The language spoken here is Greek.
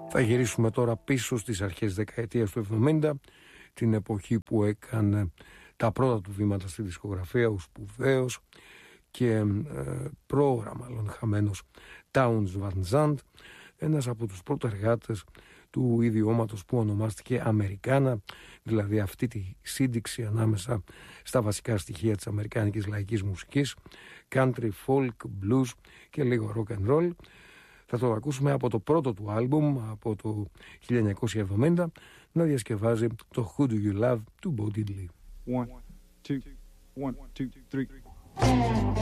Θα γυρίσουμε τώρα πίσω στις αρχές δεκαετίας του 70, την εποχή που έκανε τα πρώτα του βήματα στη δισκογραφία, ο σπουδαίος και πρόγραμμα μάλλον χαμένος Townes Van Zandt, ένας από τους πρωτεργάτες του ιδιώματος που ονομάστηκε Αμερικάνα, δηλαδή αυτή τη σύνδεξη ανάμεσα στα βασικά στοιχεία της αμερικάνικης λαϊκής μουσικής, country, folk, blues και λίγο rock and roll. Θα το ακούσουμε από το πρώτο του άλμπουμ από το 1970 να διασκευάζει το Who Do You Love του Bo Diddley. 1, 2, 1, 2, 3